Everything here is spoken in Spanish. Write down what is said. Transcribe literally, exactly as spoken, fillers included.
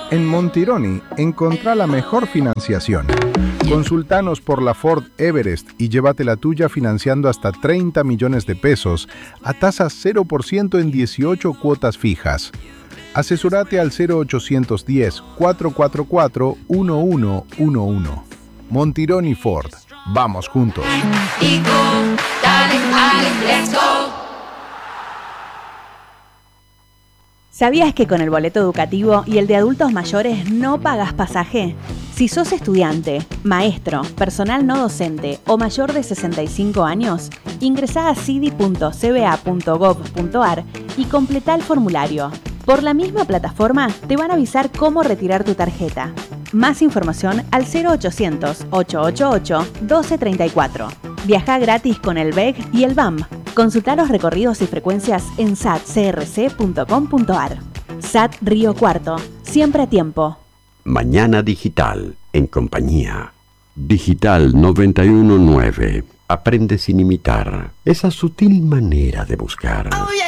En Montironi encontrá la mejor financiación. Consultanos por la Ford Everest y llévate la tuya financiando hasta treinta millones de pesos a tasa cero por ciento en dieciocho cuotas fijas. Asesorate al cero ochocientos diez, cuatrocientos cuarenta y cuatro, once once. Montironi Ford. Vamos juntos. ¿Sabías que con el boleto educativo y el de adultos mayores no pagas pasaje? Si sos estudiante, maestro, personal no docente o mayor de sesenta y cinco años, ingresá a cidi punto c b a punto gov punto a r y completá el formulario. Por la misma plataforma te van a avisar cómo retirar tu tarjeta. Más información al cero ochocientos, ochocientos ochenta y ocho, doce treinta y cuatro. Viajá gratis con el B E G y el B A M. Consultá los recorridos y frecuencias en sat c r c punto com punto a r. S A T Río Cuarto, siempre a tiempo. Mañana Digital, en compañía. Digital noventa y uno punto nueve. Aprende sin imitar. Esa sutil manera de buscar. Oh, yeah.